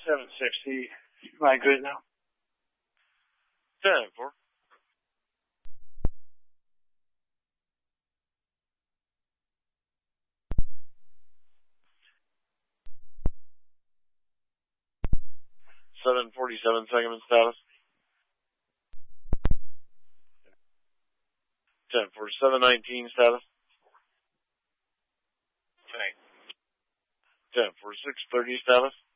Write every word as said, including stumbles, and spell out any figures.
seven sixty. Am I good now? ten four. seven forty-seven, second in status. ten four, seven nineteen status. Okay. ten four, six thirty status.